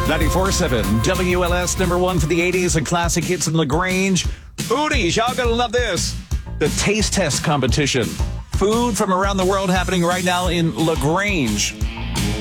94.7 WLS, number one for the 80s and classic hits in LaGrange. Foodies, y'all gonna love this. The taste test competition. Food from around the world happening right now in LaGrange.